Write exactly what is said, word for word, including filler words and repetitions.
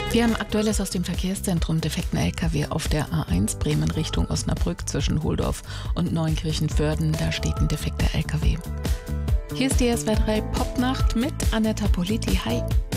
Wir haben Aktuelles aus dem Verkehrszentrum. Defekten L K W auf der A eins Bremen Richtung Osnabrück zwischen Holdorf und Neunkirchen-Vörden. Da steht ein defekter L K W. Hier ist die S W R drei Popnacht mit Anetta Politi. Hi!